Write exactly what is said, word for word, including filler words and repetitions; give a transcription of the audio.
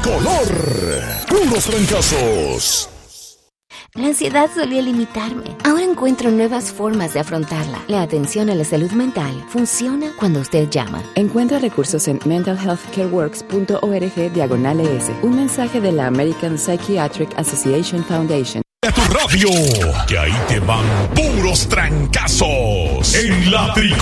color. Puros trancazos. La ansiedad solía limitarme. Ahora encuentro nuevas formas de afrontarla. La atención a la salud mental funciona cuando usted llama. Encuentra recursos en mental health care works punto org diagonal es. Un mensaje de la American Psychiatric Association Foundation. A tu radio, que ahí te van puros trancazos en la tri.